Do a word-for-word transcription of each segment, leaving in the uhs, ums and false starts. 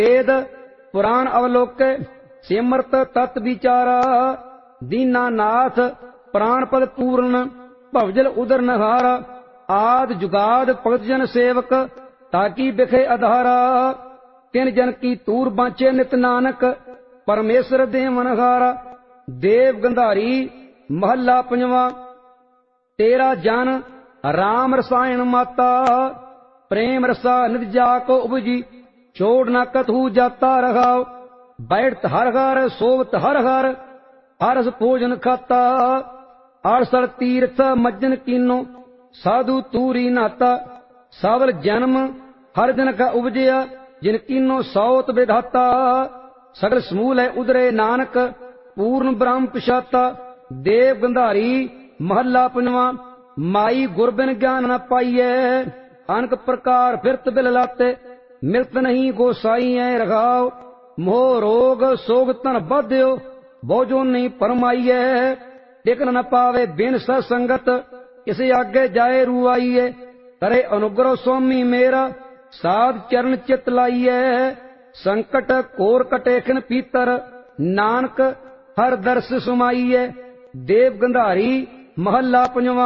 वेद पुराण अवलोके सिमरत तत् विचारा। दीनानाथ प्राण पद पूर्ण भवजल उदर नहारा। आद जुगाद भगत जन सेवक ताकि बिखे अधारा। तिन जन की तूर बांचे नित नानक परमेश्वर देवन हारा। देव गंधारी महला पंजवा। तेरा जन राम रसायन माता। प्रेम रसा नित जाको उपजी छोड़ न कतहु जाता रहाओ। बैठत हर हर सोवत हर हर हरस भोजन खाता। अड़सठ तीर्थ मज्जन कीनो साधु तूरी नाता। सावल जन्म हर दिन का उपजया जिन कीनो सौत विधाता। सगल समूल है उदरे नानक पूर्ण ब्रह्म पिशाता। देव गंधारी महला पंजवा। माई गुरबिन ज्ञान न पाइये अनक प्रकार फिरत बिल लाते। मिलत नहीं गोसाई है रघाओ। मोह रोग सोग तन बध्यो बोझो नहीं परमाइये। टिकन न पावे बिन सत्संगत इसे आगे जाए रुआइये। करे अनुग्रह स्वामी मेरा साध चरण चित लाइये। संकट कोर कटेखन पीतर नानक हर दर्श सुमाइये। देव गंधारी महला पंजवा।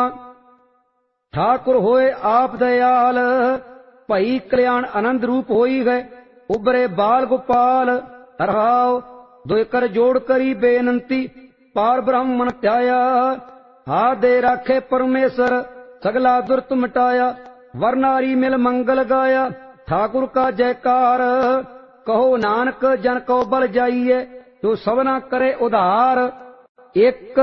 ठाकुर होए आप दयाल भई कल्याण आनंद रूप होई गए। उबरे बाल गोपाल रहाओ। दो कर जोड़ करी बेनंती पार ब्रह्म मन त्याया। हाथ दे राखे परमेश्वर सगला दुर्त मिटाया। वर नारी मिल मंगल गाया ठाकुर का जयकार। कहो नानक जन को बल जाइए जो सबना करे उधार। एक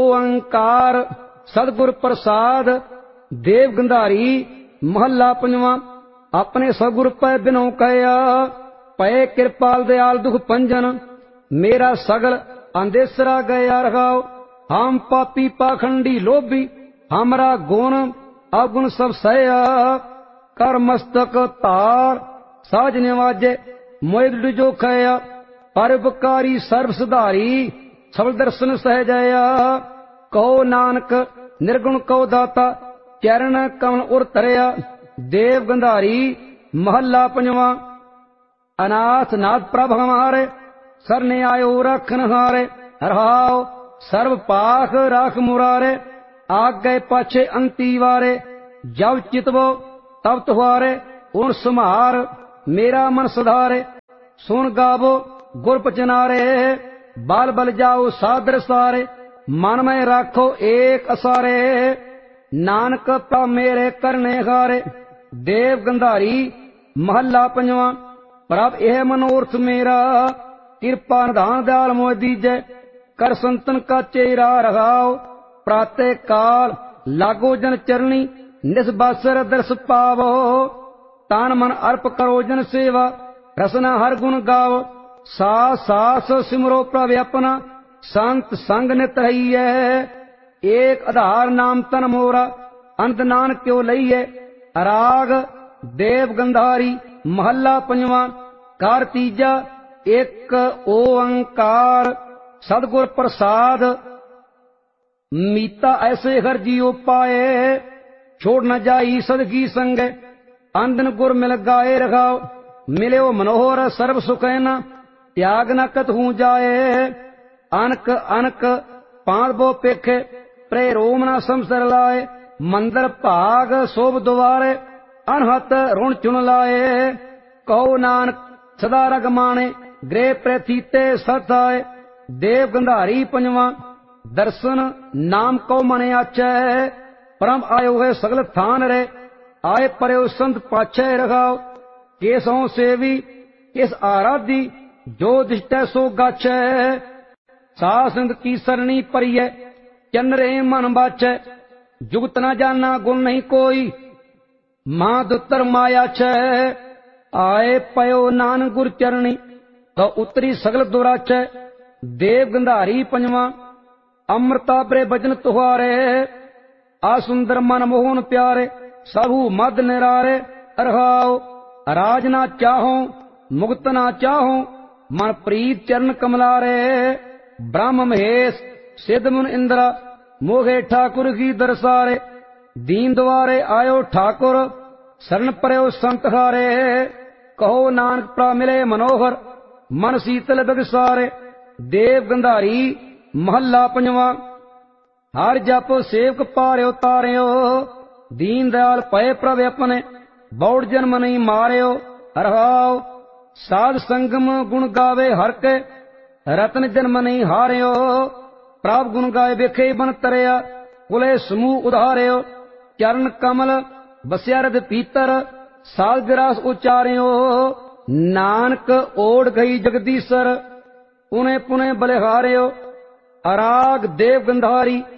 ओंकार सतगुर प्रसाद। देव गंधारी महला पंजवा। अपने सगुर पै बिनो कया पै कृपाल दयाल दुख पंजन। मेरा सगल अंदेसरा गया रहाओ। हम पापी पाखंडी लोभी हमरा गुण अवगुण सब सया। कर मस्तक तार साज निवाजे मोह जो खया। परोपकारी सर्व सुधारी सबल दर्शन सहजया। कहो नानक निर्गुण कहो दाता चरण कमल उर तरया। देव गंधारी महला पंजवा। अनाथ नाथ प्रभ हमारे सरने आयो रखन हारे। रहाओ सर्व पाख राख मुरारे। आग गए पाछे अंती वारे। जब चितवो तब तुहारे उन सुमार मेरा मन सुधारे। सुन गावो गुर पचनारे बाल बल जाओ सादर सारे। मन में राखो एक असारे नानक प्रा मेरे करने हारे। देव गंधारी महला पंजवा। प्रभ यह मनोरथ मेरा कृपा निधान दयाल मोह दीजै। कर संतन का चेहरा रहाओ। प्रातः काल लागो जन चरणी निस्बासर दर्श पावो। तान मन अर्प करो जन सेवा रसना हर गुण गावो। सास सास सिमरो प्रभ अपना संत संग नित रहिए। एक आधार नाम तन मोरा अंत नानक क्यों लइए। राग देव गंधारी महला पंजवा। कार तीजा एक ओंकार सदगुर प्रसाद। मीता ऐसे हर जियो पाए छोड़ न जाई सदगी संग। अंदन गुर मिल गाए रखाओ मिले मनोहर सर्व सुखैना। त्याग न कतहू जाए अनक अनक पांच पेखे प्रे रोम न संसर लाए। मंदर भाग शोभ द्वारे अनहत ऋण चुन लाए। कहो नानक सदा रग माने गृह प्रथीते सत आए। देव गंधारी पंजवा। दर्शन नाम को मने आचै परम आयो है सगल थान रे। आए पर्यो संत पाछे रखाओ। केसों सेवी किस आराधी जो दिष्टै सो गाछै। सासंग की सरणी परिय चंद्रे मन बाचै। जुगत न जाना गुण नहीं कोई मां दुतर माया छै। आए पयो नानक गुर चरणी तो उतरी सगल दुराचै। देव गंधारी पंजवा। अमृता प्रे भजन तुहारे आसुंदर मन मोहन प्यारे। सबू मद निरारे रहाओ। राज ना चाहो मुक्त ना चाहो मन प्रीत चरण कमलारे। ब्रह्म महेश सिद्ध मुन इंद्रा मोहे ठाकुर की दरसारे। दीन द्वारे आयो ठाकुर शरण पर्यो संत हारे। ਕਹੋ ਨਾਨਕ ਪ੍ਰਾ ਮਿਲੇ ਮਨੋਹਰ, ਮਨ ਸੀਤਲ ਬਿਗਸਾਰੇ। ਦੇਵ ਗੰਧਾਰੀ ਮਹੱਲਾ ਪੰਜਵਾਂ। ਹਰ ਜਪ ਸੇਵਕ ਪਾਰਿਓ ਤਾਰਿਓ, ਦੀਨ ਦਿਆਲ ਪਏ ਪ੍ਰਭ ਆਪਣੇ। ਬੌੜ ਜਨਮ ਨਹੀਂ ਮਾਰਿਓ ਰਹਾਉ, ਸਾਧ ਸੰਗਮ ਗੁਣ ਗਾਵੇ ਹਰ ਕੇ। ਰਤਨ ਜਨਮ ਨਹੀਂ ਹਾਰਿਓ, ਪ੍ਰਭ ਗੁਣ ਗਾਏ ਵੇਖੇ ਬਨ ਤਰਿਆ। ਕੁਲੇ ਸਮੂਹ ਉਧਾਰਿਓ, ਚਰਨ ਕਮਲ ਬਸਿਆ ਰਦ ਪੀਤਰ। ਸਾਧ ਵਿਰਾਸ ਉਚਾਰਿਓ, ਨਾਨਕ ਓੜ ਗਈ ਜਗਦੀਸਰ। ਪੁਨੇ ਪੁਨੇ ਬਲਿਹਾਰਿਓ, ਅਰਾਗ ਦੇਵ ਗੰਧਾਰੀ।